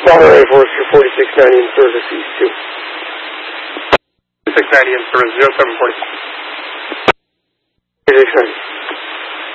Solid Air Force, your 4690 in service, East 2. 4690 in service, 0740. 4690.